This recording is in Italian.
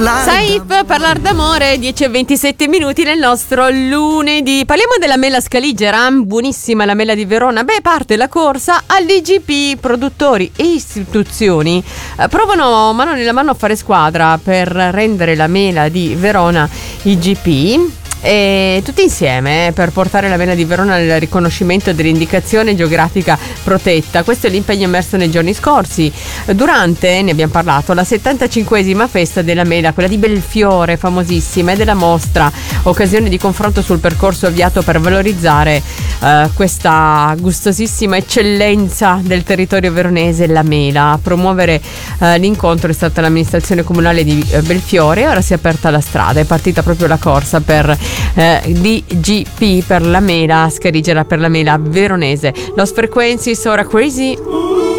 Saif, parlare d'amore, 10:27 minuti nel nostro lunedì. Parliamo della mela scaligera, buonissima la mela di Verona. Parte la corsa all'IGP. Produttori e istituzioni provano mano nella mano a fare squadra per rendere la mela di Verona IGP. E tutti insieme per portare la mela di Verona al riconoscimento dell'indicazione geografica protetta. Questo è l'impegno emerso nei giorni scorsi durante, ne abbiamo parlato, la 75esima festa della mela, quella di Belfiore, famosissima, e della mostra, occasione di confronto sul percorso avviato per valorizzare questa gustosissima eccellenza del territorio veronese, la mela. A promuovere l'incontro è stata l'amministrazione comunale di Belfiore. Ora si è aperta la strada, è partita proprio la corsa per l'IGP per la mela scarigera, per la mela veronese. Los Frequencies, ora Crazy.